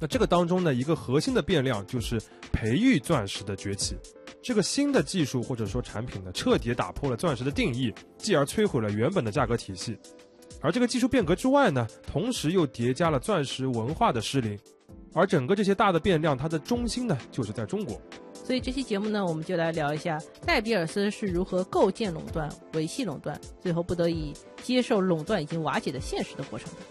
那这个当中呢，一个核心的变量就是培育钻石的崛起。这个新的技术或者说产品呢，彻底打破了钻石的定义，继而摧毁了原本的价格体系。而这个技术变革之外呢，同时又叠加了钻石文化的失灵。而整个这些大的变量，它的中心呢，就是在中国。 所以这期节目呢，我们就来聊一下戴比尔斯是如何构建垄断、维系垄断，最后不得已接受垄断已经瓦解的现实的过程的。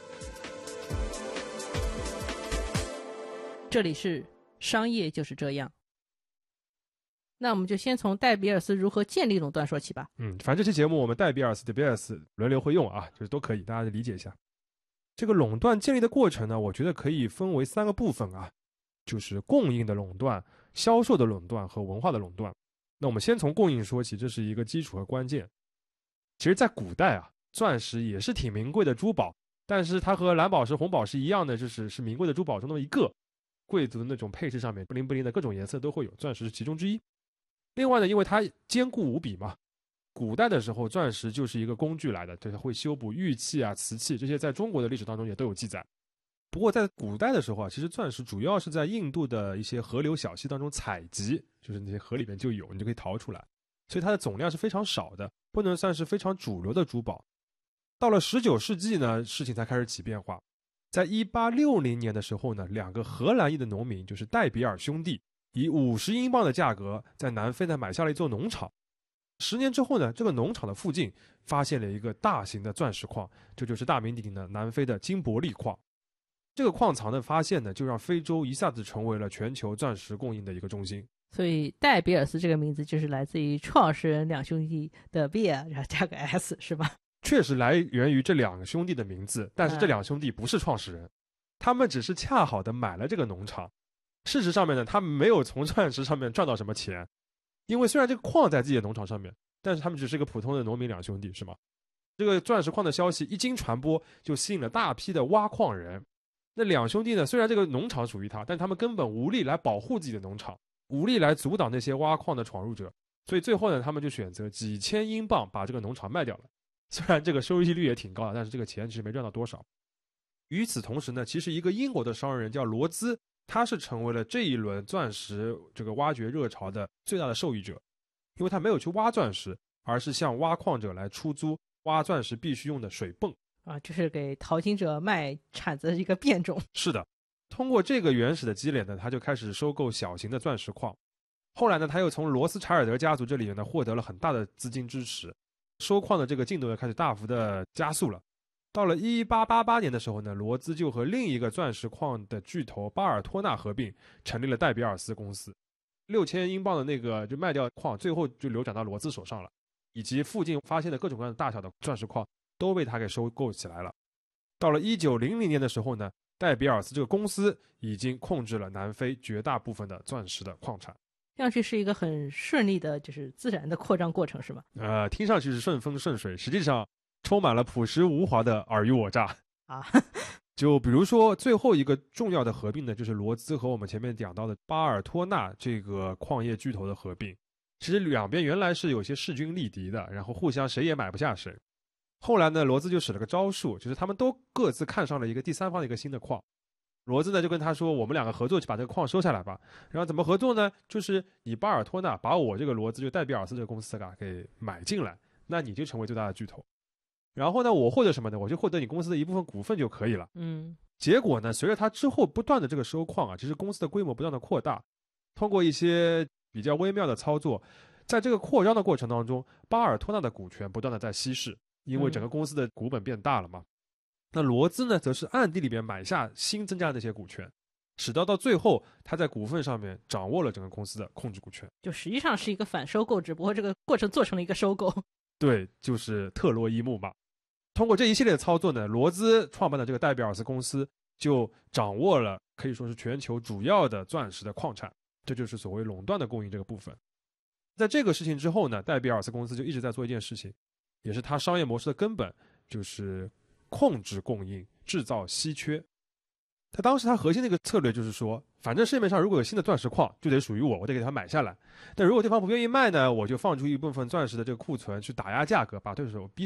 这里是商业就是这样。那我们就先从戴比尔斯如何建立垄断说起吧。 反正这期节目我们戴比尔斯、De Beers轮流会用啊，就是都可以，大家理解一下。这个垄断建立的过程呢，我觉得可以分为3个部分啊，就是供应的垄断、销售的垄断和文化的垄断。那我们先从供应说起，这是一个基础和关键。其实在古代啊，钻石也是挺名贵的珠宝，但是它和蓝宝石、红宝石一样的，是名贵的珠宝中的一个。贵族的那种配饰上面不灵不灵的各种颜色都会有，钻石是其中之一。另外呢，因为它坚固无比嘛，古代的时候钻石就是一个工具来的，对，它会修补玉器啊、瓷器，这些在中国的历史当中也都有记载。不过在古代的时候啊，其实钻石主要是在印度的一些河流小溪当中采集，就是那些河里面就有，你就可以淘出来，所以它的总量是非常少的，不能算是非常主流的珠宝。到了19世纪呢，事情才开始起变化。在1860年的时候呢，2个荷兰裔的农民，就是戴比尔兄弟，以50英镑的价格在南非呢买下了一座农场。10年之后呢，这个农场的附近发现了一个大型的钻石矿，这就是大名鼎鼎的南非的金伯利矿。这个矿藏的发现呢，就让非洲一下子成为了全球钻石供应的一个中心。 所以戴比尔斯这个名字就是来自于创始人2兄弟的 Beer， 然后加个 S 是吧？ 确实来源于这2个兄弟的名字，但是这2兄弟不是创始人，他们只是恰好的买了这个农场。事实上面呢，他们没有从钻石上面赚到什么钱，因为虽然这个矿在自己的农场上面，但是他们只是一个普通的农民2兄弟，是吗？这个钻石矿的消息一经传播，就吸引了大批的挖矿人。那2兄弟呢，虽然这个农场属于他，但他们根本无力来保护自己的农场，无力来阻挡那些挖矿的闯入者，所以最后呢，他们就选择几千英镑把这个农场卖掉了。虽然这个收益率也挺高的，但是这个钱其实没赚到多少。与此同时呢，其实一个英国的商人叫罗兹，他是成为了这一轮钻石这个挖掘热潮的最大的受益者，因为他没有去挖钻石，而是向挖矿者来出租挖钻石必须用的水泵啊，就是给淘金者卖铲子的一个变种。 是的，通过这个原始的积累呢，他就开始收购小型的钻石矿。后来呢，他又从罗斯柴尔德家族这里呢获得了很大的资金支持，收矿的这个进度呢开始大幅的加速了。到了1888年的时候呢，罗兹就和另一个钻石矿的巨头巴尔托纳合并，成立了戴比尔斯公司。6000英镑的那个就卖掉矿，最后就流转到罗兹手上了，以及附近发现的各种各样的大小的钻石矿都被他给收购起来了。到了1900年的时候呢，戴比尔斯这个公司已经控制了南非绝大部分的钻石的矿产。 听上去是一个很顺利的，就是自然的扩张过程，是吗？ 听上去是顺风顺水，实际上充满了朴实无华的尔虞我诈啊。 就比如说最后一个重要的合并呢，就是罗兹和我们前面讲到的巴尔托纳这个矿业巨头的合并。其实两边原来是有些势均力敌的，然后互相谁也买不下谁。后来呢，罗兹就使了个招数，就是他们都各自看上了一个第三方的一个新的矿。罗兹呢就跟他说，我们2个合作去把这个矿收下来吧。然后怎么合作呢？就是你巴尔托纳把我这个罗兹就戴比尔斯这个公司给买进来，那你就成为最大的巨头。然后呢，我获得什么呢？我就获得你公司的一部分股份就可以了。结果呢，随着他之后不断的这个收矿啊，其实公司的规模不断的扩大，通过一些比较微妙的操作，在这个扩张的过程当中，巴尔托纳的股权不断的在稀释，因为整个公司的股本变大了嘛。那罗兹呢，则是暗地里面买下新增加的那些股权，使到最后他在股份上面掌握了整个公司的控制股权， 就实际上是一个反收购，只不过这个过程做成了一个收购。 对，就是特洛伊木马。通过这一系列的操作呢，罗兹创办的这个戴比尔斯公司就掌握了可以说是全球主要的钻石的矿产，这就是所谓垄断的供应这个部分。在这个事情之后呢，戴比尔斯公司就一直在做一件事情，也是他商业模式的根本，就是控制供应，制造稀缺。当时他核心的一个策略就是说，反正市面上如果有新的钻石矿就得属于我，我得给他买下来。但如果对方不愿意卖呢，我就放出一部分钻石的这个库存去打压价格，把对手逼退，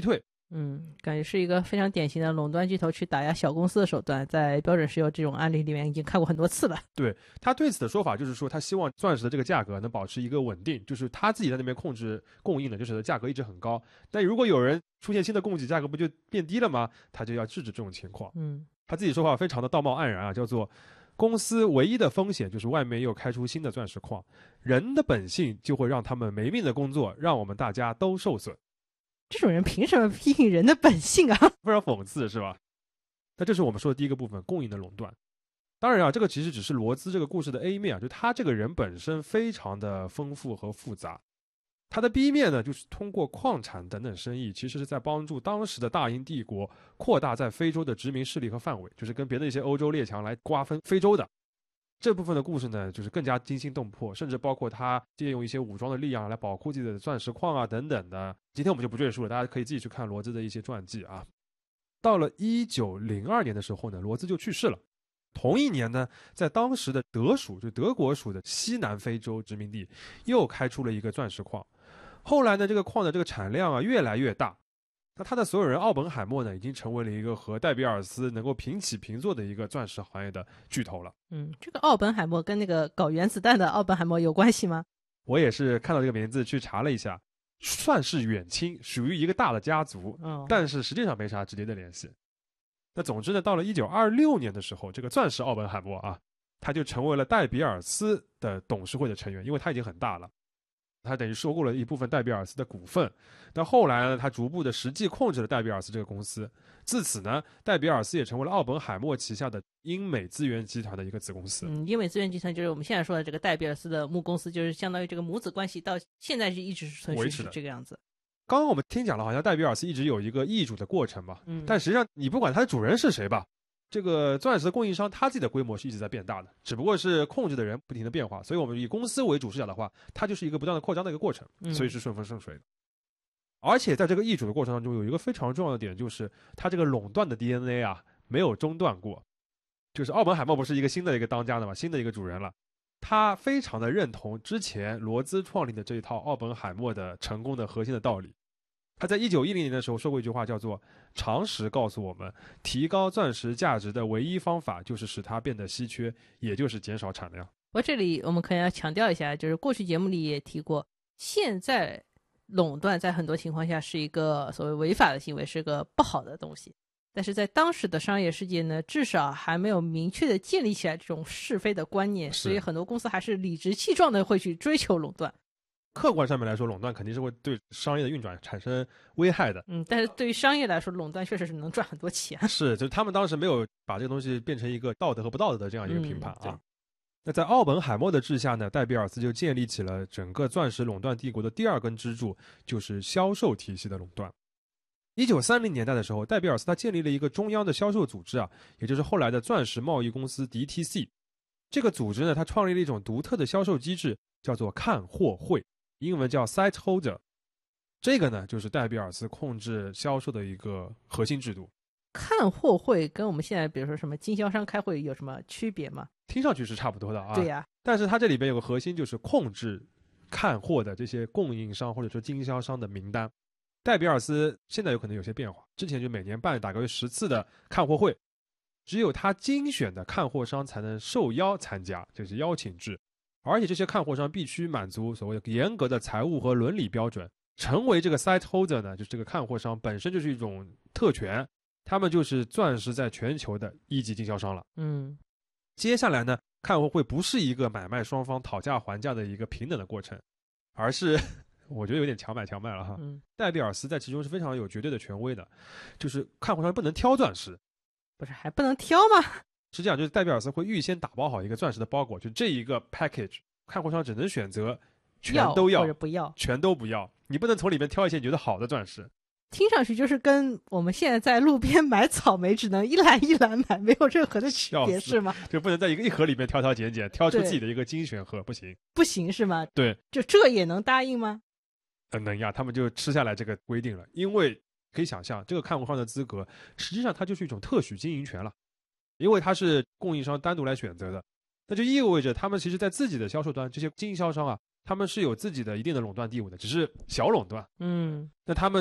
感觉是一个非常典型的垄断巨头去打压小公司的手段，在标准石油这种案例里面已经看过很多次了。 对，他对此的说法就是说，他希望钻石的这个价格能保持一个稳定，就是他自己在那边控制供应的，就使得价格一直很高。但如果有人出现新的供给，价格不就变低了吗？他就要制止这种情况。他自己说话非常的道貌岸然啊，叫做公司唯一的风险就是外面又开出新的钻石矿，人的本性就会让他们没命的工作，让我们大家都受损。 这种人凭什么批评人的本性啊？ 非常讽刺是吧？那这是我们说的第一个部分，供应的垄断。当然啊，这个其实只是罗兹这个故事的 A 面啊，就他这个人本身非常的丰富和复杂。他的 B 面呢，就是通过矿产等等生意，其实是在帮助当时的大英帝国扩大在非洲的殖民势力和范围，就是跟别的一些欧洲列强来瓜分非洲的。这部分的故事呢，就是更加惊心动魄，甚至包括他借用一些武装的力量来保护自己的钻石矿啊等等的。今天我们就不赘述了，大家可以自己去看罗兹的一些传记啊。到了1902年的时候呢，罗兹就去世了。同一年呢，在当时的德属，就德国属的西南非洲殖民地，又开出了一个钻石矿。后来呢，这个矿的这个产量啊越来越大。那他的所有人奥本海默呢，已经成为了一个和戴比尔斯能够平起平坐的一个钻石行业的巨头了。 这个奥本海默跟那个搞原子弹的奥本海默有关系吗？ 我也是看到这个名字去查了一下，算是远亲，属于一个大的家族，但是实际上没啥直接的联系。那总之呢，到了1926年的时候，这个钻石奥本海默啊，他就成为了戴比尔斯的董事会的成员，因为他已经很大了。他等于收购了一部分戴比尔斯的股份，但后来呢，他逐步的实际控制了戴比尔斯这个公司。自此呢，戴比尔斯也成为了奥本海默旗下的英美资源集团的一个子公司。 英美资源集团就是我们现在说的这个戴比尔斯的母公司，就是相当于这个母子关系到现在是一直存续是这个样子。 刚刚我们听讲了，好像戴比尔斯一直有一个易主的过程吧，但实际上你不管他的主人是谁吧，这个钻石的供应商他自己的规模是一直在变大的，只不过是控制的人不停的变化，所以我们以公司为主视角的话，它就是一个不断的扩张的一个过程，所以是顺风顺水的。而且在这个易主的过程当中，有一个非常重要的点，就是它这个垄断的 DNA 啊没有中断过。就是奥本海默不是一个新的一个当家的嘛，新的一个主人了，他非常的认同之前罗兹创立的这一套奥本海默的成功的核心的道理。他在1910年的时候说过一句话，叫做常识告诉我们，提高钻石价值的唯一方法就是使它变得稀缺，也就是减少产量。 不过这里我们可能要强调一下，就是过去节目里也提过，现在垄断在很多情况下是一个所谓违法的行为，是个不好的东西。但是在当时的商业世界呢，至少还没有明确的建立起来这种是非的观念，所以很多公司还是理直气壮的会去追求垄断。 客观上面来说，垄断肯定是会对商业的运转产生危害的。 但是对于商业来说，垄断确实是能赚很多钱。 是，就是他们当时没有把这个东西变成一个道德和不道德的这样一个评判啊。那在奥本海默的治下呢，戴比尔斯就建立起了整个钻石垄断帝国的第二根支柱，就是销售体系的垄断。1930年代的时候，戴比尔斯他建立了一个中央的销售组织啊，也就是后来的钻石贸易公司 DTC。这个组织呢，它创立了一种独特的销售机制，叫做看货会，英文叫 Site Holder。 这个呢就是戴比尔斯控制销售的一个核心制度。 看货会跟我们现在比如说什么经销商开会有什么区别吗？ 听上去是差不多的啊。 对呀， 但是它这里边有个核心，就是控制看货的这些供应商或者说经销商的名单。戴比尔斯现在有可能有些变化，之前就每年办大概10次的看货会，只有他精选的看货商才能受邀参加，就是邀请制。而且这些看货商必须满足所谓严格的财务和伦理标准。成为这个 site holder 呢，就是这个看货商本身就是一种特权，他们就是钻石在全球的一级经销商了。接下来呢，看货会不是一个买卖双方讨价还价的一个平等的过程，而是我觉得有点强买强卖了哈。戴比尔斯在其中是非常有绝对的权威的，就是看货商不能挑钻石。 不是还不能挑吗？ 是这样，就是戴比尔斯会预先打包好一个钻石的包裹，就这一个 package， 看货商只能选择全都要或者不要， 全都不要，你不能从里面挑一些你觉得好的钻石。 听上去就是跟我们现在在路边买草莓只能一篮一篮买没有任何的区别是吗？ 就不能在一盒里面挑挑拣拣，挑出自己的一个精选盒，不行。 不行是吗？ 对， 就这也能答应吗？ 能呀，他们就吃下来这个规定了。因为可以想象，这个看货商的资格实际上它就是一种特许经营权了，因为它是供应商单独来选择的，那就意味着他们其实在自己的销售端，这些经销商啊，他们是有自己的一定的垄断地位的，只是小垄断。 那他们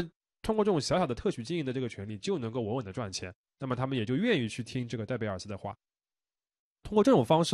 通过这种小小的特许经营的这个权利就能够稳稳的赚钱，那么他们也就愿意去听这个戴贝尔斯的话。通过这种方式